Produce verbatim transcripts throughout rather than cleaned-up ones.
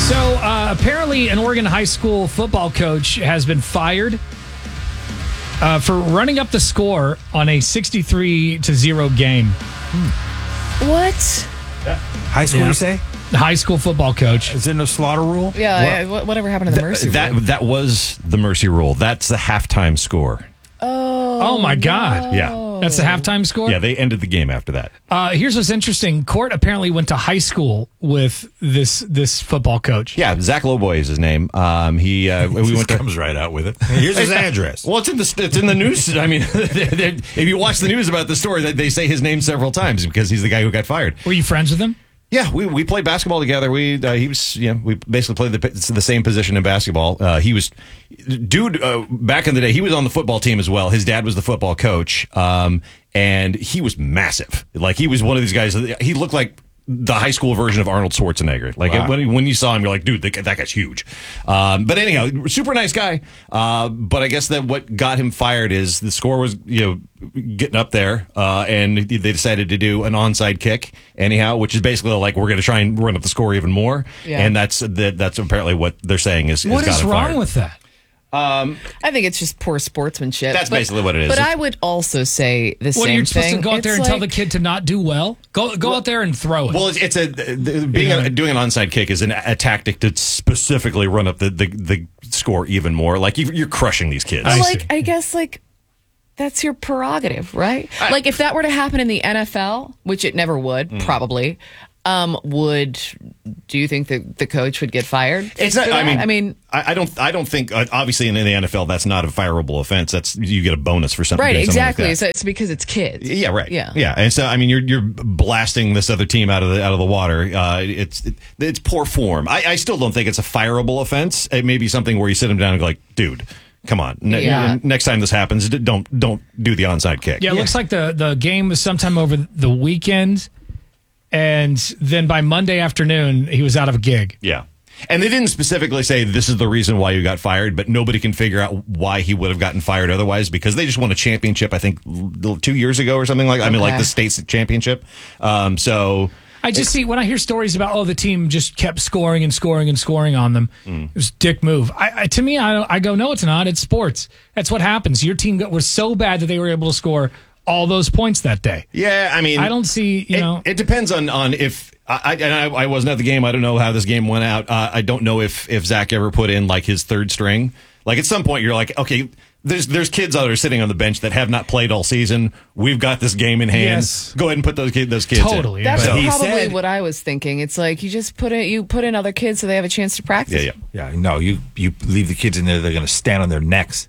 So uh, apparently an Oregon high school football coach has been fired uh, for running up the score on a sixty-three to zero game. What? High school, Yeah. you say? The high school football coach. Is there no slaughter rule? Yeah, yeah, what- whatever happened to the Mercy that rule? that was the Mercy rule. That's the halftime score. Oh, Oh, my God. Yeah. That's the halftime score? Yeah, they ended the game after that. Uh, here's what's interesting. Court apparently went to high school with this this football coach. Yeah, Zach Lowboy is his name. Um, he uh, we He went to. comes right out with it. Here's his address. Well, it's in the it's in the news. I mean, if you watch the news about the story, they- they say his name several times because he's the guy who got fired. Were you friends with him? Yeah, we, we played basketball together. We uh, he was you know we basically played the the same position in basketball. Uh, he was dude uh, back in the day. He was on the football team as well. His dad was the football coach, um, and he was massive. Like he was one of these guys. He looked like the high school version of Arnold Schwarzenegger. Like Wow. when when you saw him, you're like, dude, that, that guy's huge. Um, but anyhow, super nice guy. Uh, but I guess that what got him fired is the score was you know getting up there, uh, and they decided to do an onside kick anyhow, which is basically like we're going to try and run up the score even more. Yeah. And that's that, that's apparently what they're saying is What got is him wrong fired. with that? I think it's just poor sportsmanship. That's basically what it is. But I would also say the What, same you're supposed thing. to go out there It's and tell the like- kid to not do well? Go go out there and throw it. Well, it's, it's a the, being a, doing an onside kick is an, a tactic to specifically run up the, the, the score even more. Like you, you're crushing these kids. I Well, see. like, I guess, like, that's your prerogative, right? like, if that were to happen in the N F L, which it never would, Mm. probably, um, would, do you think that the coach would get fired? It's not. for I that? mean, I mean, I, I don't. I don't think. Uh, obviously, in, in the N F L, that's not a fireable offense. That's you get a bonus for something. right, doing something like exactly. that. so it's because it's kids. Yeah, right. Yeah. yeah. And so, I mean, you're you're blasting this other team out of the out of the water. Uh, it's it, it's poor form. I, I still don't think it's a fireable offense. It may be something where you sit him down and go like, dude, come on. Ne- Yeah. Next time this happens, d- don't don't do the onside kick. Yeah, it looks like the, the game was sometime over the weekend, and then by Monday afternoon, he was out of a gig. Yeah. And they didn't specifically say this is the reason why you got fired, but nobody can figure out why he would have gotten fired otherwise because they just won a championship, I think, l- two years ago or something like that. I mean, like Okay. the state's championship. Um, so. I just see when I hear stories about oh the team just kept scoring and scoring and scoring on them. Mm. It was a dick move. I, I to me I, I go no it's not. It's sports. That's what happens. Your team got, was so bad that they were able to score all those points that day. Yeah, I mean, I don't see you it, know. It depends on on if I, I and I, I wasn't at the game. I don't know how this game went out. Uh, I don't know if if Zach ever put in like his third string. Like at some point, you're like, okay, there's there's kids out there sitting on the bench that have not played all season. We've got this game in hand. Yes. Go ahead and put those kids those kids in. Totally. That's But he probably said- what I was thinking. It's like you just put in, you put in other kids so they have a chance to practice. Yeah, yeah. Yeah, no, you you leave the kids in there, they're going to stand on their necks.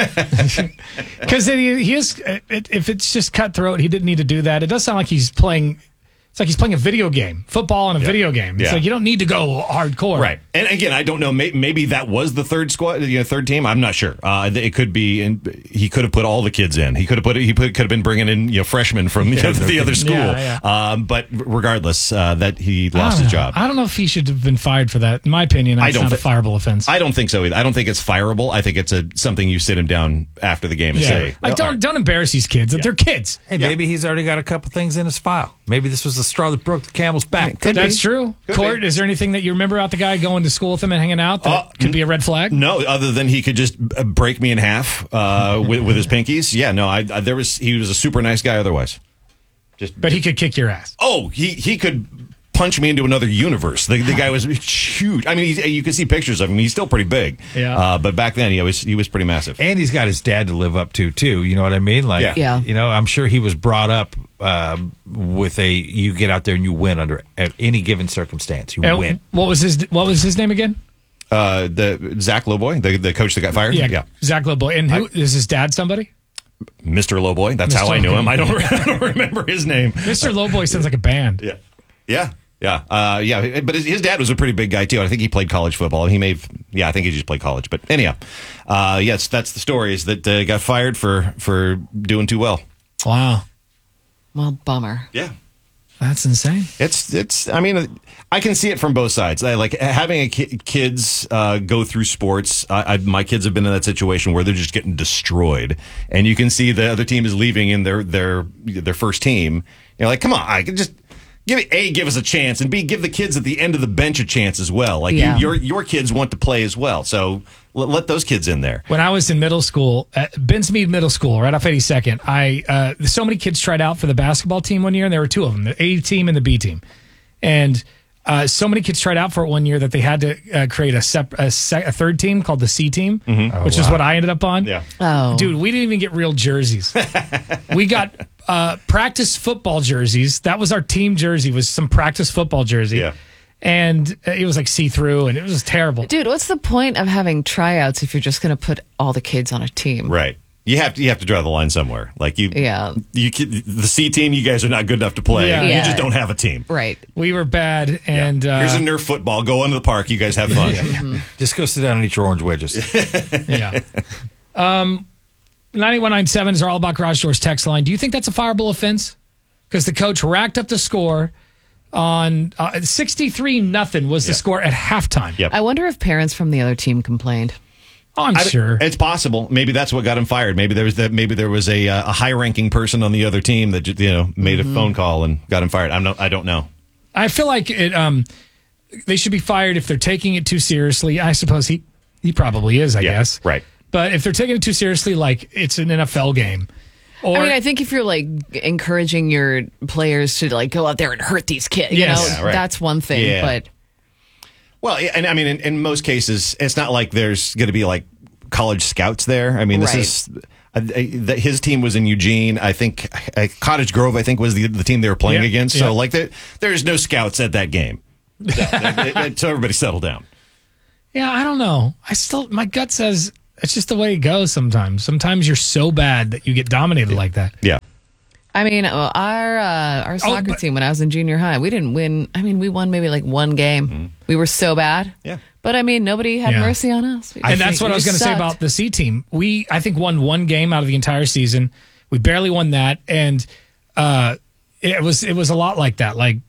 Because he, he is, it, if it's just cutthroat, he didn't need to do that. It does sound like he's playing. It's like he's playing a video game, football in a video game. It's Yeah. like you don't need to go hardcore. Right. And again, I don't know. May, maybe that was the third squad, you know, third team. I'm not sure. Uh, it could be. And he could have put all the kids in. He could have put. He put, could have been bringing in you know freshmen from you know, the other school. Yeah, Um, but regardless, uh, that he I lost don't his know. job. I don't know if he should have been fired for that. In my opinion, I it's don't not a thi- fireable offense. I don't think so either. I don't think it's fireable. I think it's a something you sit him down after the game and yeah. say, like "Well, don't all right." don't embarrass these kids. They're kids. Hey, maybe he's already got a couple things in his file. Maybe this was the straw that broke the camel's back. Could That's be. true. Could Court, be. is there anything that you remember about the guy going to school with him and hanging out that Uh, could be a red flag? No, other than he could just uh, break me in half uh, with, with his pinkies. Yeah, no, I, I there was he was a super nice guy otherwise. Just But he could kick your ass. oh, he he could punch me into another universe. The, the guy was huge. I mean, he's, you can see pictures of him. He's still pretty big. Yeah. Uh, but back then, he was he was pretty massive. And he's got his dad to live up to, too. You know what I mean? Like, Yeah. Yeah. you know, I'm sure he was brought up um, with a you get out there and you win under at any given circumstance. You And win. what was his What was his name again? Uh, the Zach Lowboy, the the coach that got fired. Zach Lowboy. And who is his dad? Somebody? Mister Lowboy. That's Mister how I knew Lowboy. him. I don't, I don't remember his name. Mister Lowboy sounds like a band. Yeah. Yeah. Yeah. Uh, yeah. But his, his dad was a pretty big guy, too. I think he played college football. He may have, yeah, I think he just played college. But anyhow, uh, yes, that's the story is that uh, got fired for, for doing too well. Wow, Well, bummer. Yeah. that's insane. It's, it's, I mean, I can see it from both sides. I, like having a ki- kids uh, go through sports. I, I, my kids have been in that situation where they're just getting destroyed. And you can see the other team is leaving in their, their, their first team. You're like, come on, I can just, give it a give us a chance, and b give the kids at the end of the bench a chance as well. Like Yeah. you, your your kids want to play as well, so let, let those kids in there. When I was in middle school, at Bensmead Middle School, right off eighty-second, I uh, so many kids tried out for the basketball team one year, and there were two of them, the A team and the B team. And uh, so many kids tried out for it one year that they had to uh, create a, sep- a, se- a third team called the C team, Oh, which is wow. what I ended up on. Yeah. Oh. Dude, we didn't even get real jerseys. We got uh, practice football jerseys. That was our team jersey, was some practice football jersey. Yeah. And it was like see-through, and it was terrible. Dude, what's the point of having tryouts if you're just going to put all the kids on a team? Right. You have to you have to draw the line somewhere. Like you, Yeah. You kid- the C team, you guys are not good enough to play. Yeah. You Yeah. just don't have a team. Right. We were bad, and uh, Here's a Nerf football. Go into the park. You guys have fun. Just go sit down and eat your orange wedges. yeah. Um, nine eight one nine seven is our All About Garage Doors text line. Do you think that's a fireable offense? Because the coach racked up the score on uh, sixty-three nothing was the Yeah. score at halftime. Yep. I wonder if parents from the other team complained. Oh, I'm I- sure. it's possible. Maybe that's what got him fired. Maybe there was that. Maybe there was a uh, a high ranking person on the other team that ju- you know made a phone call and got him fired. I'm no. I don't know. I feel like it. Um, they should be fired if they're taking it too seriously. I suppose he he probably is. I Yeah, guess. right. But if they're taking it too seriously, like it's an N F L game, or I mean, I think if you're like encouraging your players to like go out there and hurt these kids, you Yes. know, Yeah, right. that's one thing. Yeah. But Well, yeah, and I mean, in, in most cases, it's not like there's going to be like college scouts there. I mean, this Right. is uh, uh, his team was in Eugene. I think uh, Cottage Grove. I think was the the team they were playing Yeah, against. yeah. So like, there, there's no scouts at that game. So, they- they- so everybody settle down. yeah, I don't know. I still my gut says it's just the way it goes. Sometimes, sometimes you're so bad that you get dominated like that. Yeah. I mean, uh, our uh, our soccer but- team when I was in junior high, we didn't win. I mean, we won maybe like one game. We were so bad. Yeah. But I mean, nobody had Yeah. mercy on us. We And just- that's what we I was going to just say sucked. about the C team. We, I think, won one game out of the entire season. We barely won that, and uh, it was it was a lot like that. Like,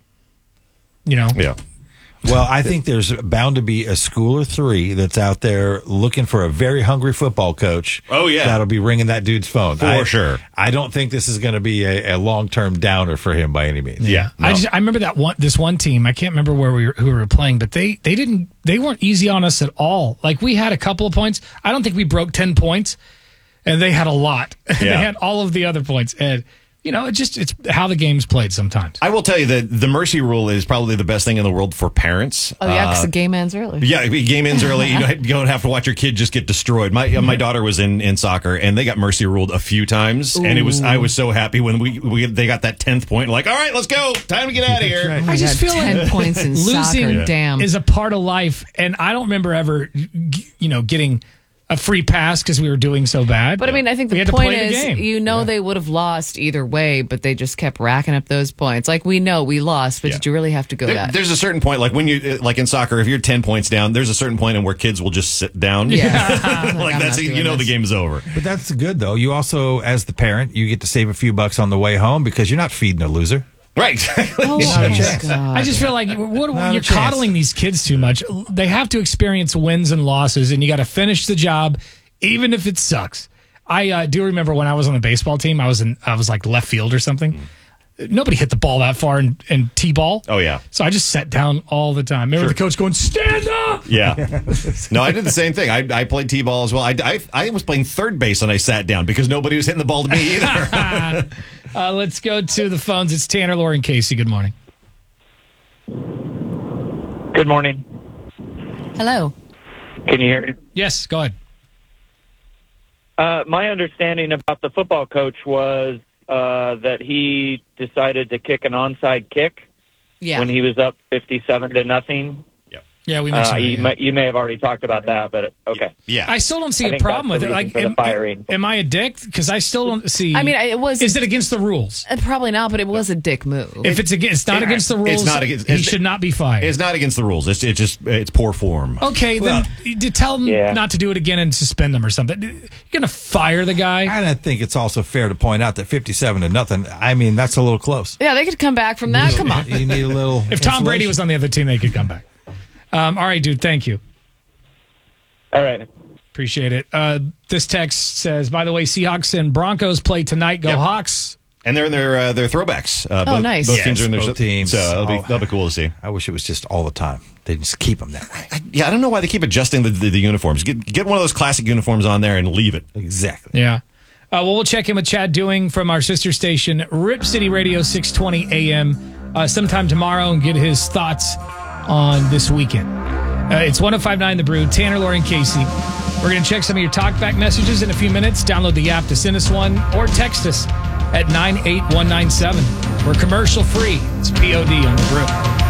you know, Yeah. Well, I think there's bound to be a school or three that's out there looking for a very hungry football coach. Oh, yeah. That'll be ringing that dude's phone. For I- sure. I don't think this is going to be a, a long-term downer for him by any means. Yeah. I No. just I remember that one this one team. I can't remember where we were, who we were playing, but they they didn't they weren't easy on us at all. Like we had a couple of points. I don't think we broke ten points, and they had a lot. they Yeah. had all of the other points, and you know, it just it's how the game's played sometimes. I will tell you that the mercy rule is probably the best thing in the world for parents. Oh yeah, because Uh, the game ends early. Yeah, game ends early. You don't, you don't have to watch your kid just get destroyed. My my daughter was in, in soccer, and they got mercy ruled a few times, and it was I was so happy when we, we they got that tenth point. Like, all right, let's go, time to get out of here. right. Oh my I just God, feel ten like points in losing soccer. Damn. is a part of life, and I don't remember ever, g- you know, getting a free pass because we were doing so bad. But I mean, I think We the had to point play the is, game. you know, they would have lost either way, but they just kept racking up those points. Like we know we lost, but Yeah. did you really have to go There- that? there's a certain point, like when you like in soccer, if you're ten points down, there's a certain point in where kids will just sit down. Yeah. like I'm that's not you doing know the this. game's over. But that's good, though. You also, as the parent, you get to save a few bucks on the way home because you're not feeding a loser. Right. Oh, Not a my chance. God. I just feel like what, Not a you're chance. coddling these kids too much. They have to experience wins and losses, and you got to finish the job, even if it sucks. I uh, do remember when I was on the baseball team, I was in, I was like left field or something. Nobody hit the ball that far in, in T-ball. Oh, yeah. So I just sat down all the time. Remember the coach going, stand up. Yeah. No, I did the same thing. I, I played t-ball as well. I, I, I was playing third base and I sat down because nobody was hitting the ball to me either. Uh, let's go to the phones. It's Tanner, Laura, and Casey. Good morning. Good morning. Hello. Can you hear me? Yes, go ahead. Uh, my understanding about the football coach was uh, that he decided to kick an onside kick Yeah. when he was up fifty-seven to nothing. Yeah, we Uh, mentioned that, you, yeah. may, you may have already talked about that, but okay. yeah. I still don't see I a think problem that's with the it. reason Like, for the am, firing. am I a dick? Because I still don't see. I mean, I- it was- Is it against the rules? Uh, Probably not, but it was a dick move. If it's against, it's not against the rules. It's not against- He it's- should not be fired. It's not against the rules. It's it's just it's poor form. Okay, Well- then you tell him Yeah. not to do it again and suspend him or something. You're gonna fire the guy. And I think it's also fair to point out that fifty-seven to nothing, I mean, that's a little close. yeah, they could come back from that. Come on. You need a little. If Tom Brady insulation. was on the other team, they could come back. Um, all right, dude. Thank you. All right. Appreciate it. Uh, this text says, by the way, Seahawks and Broncos play tonight. Go Yep. Hawks. And they're in their uh, their throwbacks. Uh, Oh, both, nice. Both Yes, teams are in their both teams. So that'll be, Oh. that'll be cool to see. I wish it was just all the time. They just keep them that way. Yeah, I don't know why they keep adjusting the, the, the uniforms. Get get one of those classic uniforms on there and leave it. Exactly. Yeah. Uh, well, we'll check in with Chad Doing from our sister station, Rip City Radio, six twenty A M, uh, sometime tomorrow and get his thoughts on this weekend. Uh, it's one oh five point nine The Brew, Tanner, Lori, and Casey. We're going to check some of your talkback messages in a few minutes. Download the app to send us one or text us at nine eight one nine seven. We're commercial free. It's P O D on The Brew.